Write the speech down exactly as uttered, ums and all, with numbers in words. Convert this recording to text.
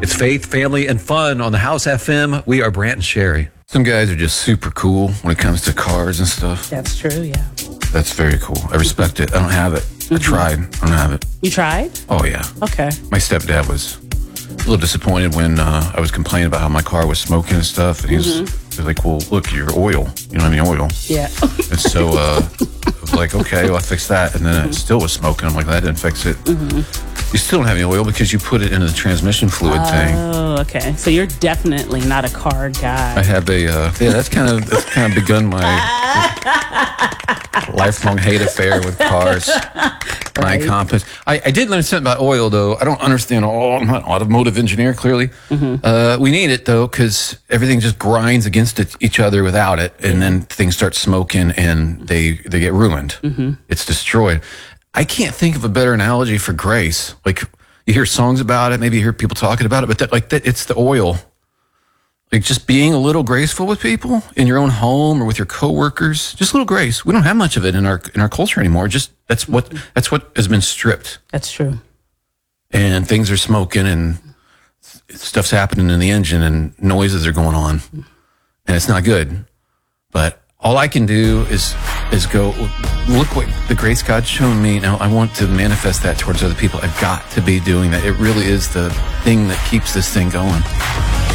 It's faith, family, and fun on the House F M. We are Brant and Sherry. Some guys are just super cool when it comes to cars and stuff. That's true, yeah. That's very cool. I respect it. I don't have it. Mm-hmm. I tried. I don't have it. You tried? Oh, yeah. Okay. My stepdad was a little disappointed when uh, I was complaining about how my car was smoking and stuff. And he was, mm-hmm. he was like, well, look, your oil. You don't have any oil. Yeah. And so uh, I was like, okay, well, I fixed that. And then mm-hmm. it still was smoking. I'm like, that didn't fix it. Mm-hmm. You still don't have any oil because you put it into the transmission fluid oh, thing. Oh, okay. So you're definitely not a car guy. I have a, uh, yeah, that's kind of that's kind of begun my lifelong hate affair with cars. My Right. compass. I, I did learn something about oil, though. I don't understand all. I'm not an automotive engineer, clearly. Mm-hmm. Uh, we need it, though, because everything just grinds against it, each other without it, and then things start smoking and they they get ruined. Mm-hmm. It's destroyed. I can't think of a better analogy for grace. Like, you hear songs about it, maybe you hear people talking about it, but that, like that, it's the oil. Like, just being a little graceful with people in your own home or with your coworkers, just a little grace. We don't have much of it in our in our culture anymore. Just that's what that's what has been stripped. That's true. And things are smoking and stuff's happening in the engine and noises are going on, and it's not good. But all I can do is is go, look what the grace God's shown me. Now I want to manifest that towards other people. I've got to be doing that. It really is the thing that keeps this thing going.